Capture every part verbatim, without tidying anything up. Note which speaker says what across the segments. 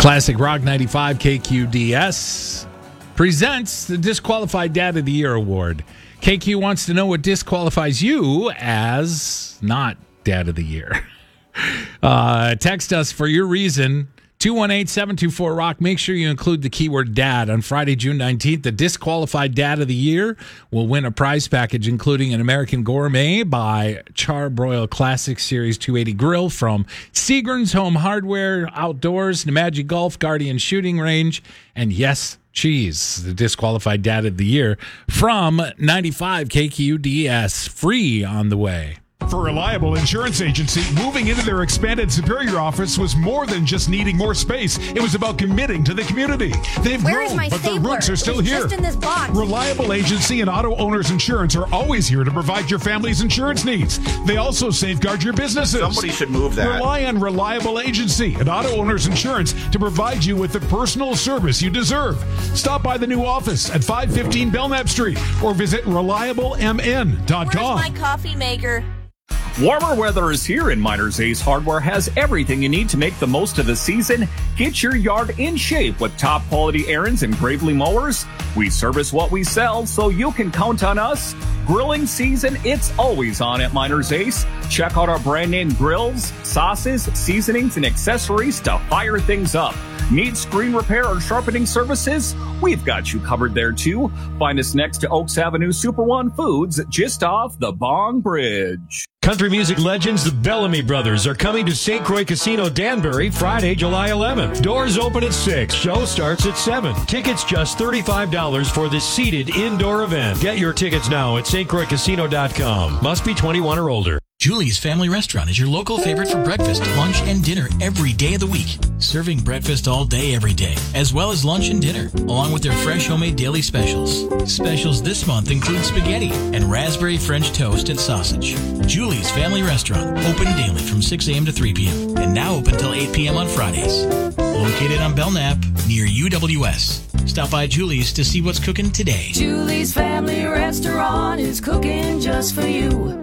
Speaker 1: Classic Rock ninety-five K Q D S presents the Disqualified Dad of the Year Award. K Q wants to know what disqualifies you as not Dad of the Year. Uh, text us for your reason, two one eight, seven two four, ROCK. Make sure you include the keyword dad. On Friday, June nineteenth, the Disqualified Dad of the Year will win a prize package, including an American Gourmet by Char-Broil Classic Series two eighty grill from Seagram's Home Hardware, Outdoors, Nemaji Golf, Guardian Shooting Range, and yes, cheese, the Disqualified Dad of the Year from ninety-five K Q D S. Free on the way.
Speaker 2: For Reliable Insurance Agency, moving into their expanded Superior office was more than just needing more space. It was about committing to the community. They've
Speaker 3: Where
Speaker 2: grown,
Speaker 3: is my
Speaker 2: but their
Speaker 3: stapler?
Speaker 2: roots are still
Speaker 3: It was
Speaker 2: here.
Speaker 3: just in this box.
Speaker 2: Reliable Agency and Auto Owners Insurance are always here to provide your family's insurance needs. They also safeguard your businesses.
Speaker 4: Somebody should move that.
Speaker 2: Rely on Reliable Agency and Auto Owners Insurance to provide you with the personal service you deserve. Stop by the new office at five fifteen Belknap Street or visit reliable m n dot com.
Speaker 3: Where's my coffee maker?
Speaker 5: Warmer weather is here, and Miners Ace Hardware has everything you need to make the most of the season. Get your yard in shape with top quality Ariens and Gravely mowers. We service what we sell, so you can count on us. Grilling season, it's always on at Miners Ace. Check out our brand name grills, sauces, seasonings, and accessories to fire things up. Need screen repair or sharpening services? We've got you covered there too. Find us next to Oaks Avenue Super One Foods, just off the Bong Bridge.
Speaker 6: Country music legends, the Bellamy Brothers, are coming to Saint Croix Casino Danbury Friday, July eleventh. Doors open at six. Show starts at seven. Tickets just thirty-five dollars for this seated indoor event. Get your tickets now at st croix casino dot com. Must be twenty-one or older.
Speaker 7: Julie's Family Restaurant is your local favorite for breakfast, lunch, and dinner every day of the week. Serving breakfast all day, every day, as well as lunch and dinner, along with their fresh homemade daily specials. Specials this month include spaghetti and raspberry French toast and sausage. Julie's Family Restaurant, open daily from six a.m. to three p.m. and now open till eight p.m. on Fridays. Located on Belknap, near U W S. Stop by Julie's to see what's cooking today.
Speaker 8: Julie's Family Restaurant is cooking just for you.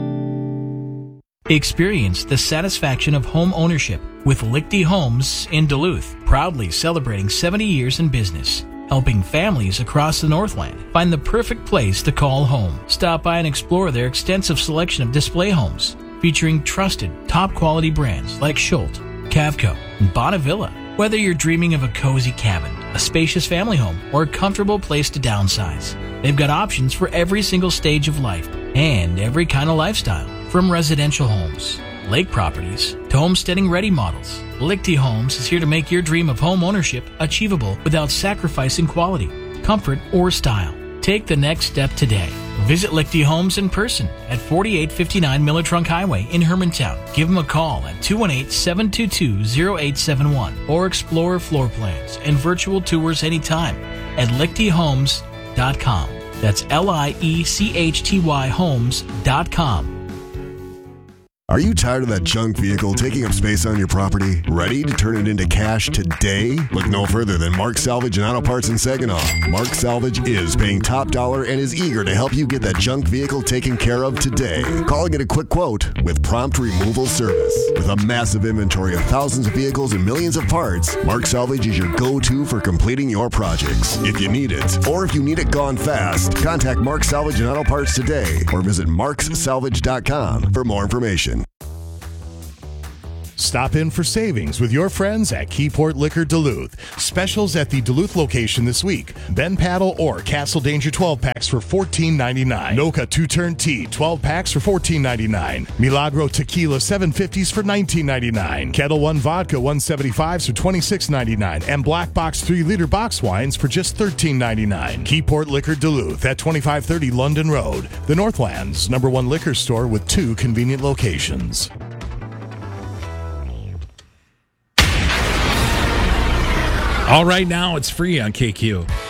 Speaker 7: Experience the satisfaction of home ownership with Lichty Homes in Duluth, proudly celebrating seventy years in business, helping families across the Northland find the perfect place to call home. Stop by and explore their extensive selection of display homes, featuring trusted, top-quality brands like Schultz, Cavco, and Bonnevilla. Whether you're dreaming of a cozy cabin, a spacious family home, or a comfortable place to downsize, they've got options for every single stage of life and every kind of lifestyle. From residential homes, lake properties, to homesteading-ready models, Lichty Homes is here to make your dream of home ownership achievable without sacrificing quality, comfort, or style. Take the next step today. Visit Lichty Homes in person at forty-eight fifty-nine Miller Trunk Highway in Hermantown. Give them a call at two one eight, seven two two, zero eight seven one or explore floor plans and virtual tours anytime at lichty homes dot com. That's L I E C H T Y homes dot com.
Speaker 9: Are you tired of that junk vehicle taking up space on your property? Ready to turn it into cash today? Look no further than Mark Salvage and Auto Parts in Saginaw. Mark Salvage is paying top dollar and is eager to help you get that junk vehicle taken care of today. Calling it a quick quote with prompt removal service. With a massive inventory of thousands of vehicles and millions of parts, Mark Salvage is your go-to for completing your projects. If you need it, or if you need it gone fast, contact Mark Salvage and Auto Parts today or visit marks salvage dot com for more information.
Speaker 10: Stop in for savings with your friends at Keyport Liquor Duluth. Specials at the Duluth location this week. Ben Paddle or Castle Danger twelve packs for fourteen ninety-nine. Noka two-turn tea twelve packs for fourteen ninety-nine. Milagro Tequila seven fifties for nineteen ninety-nine. Kettle One Vodka one seventy-fives for twenty-six ninety-nine. And Black Box three liter box wines for just thirteen ninety-nine. Keyport Liquor Duluth at twenty-five thirty London Road. The Northland's number one liquor store with two convenient locations.
Speaker 1: All right, now it's free on K Q.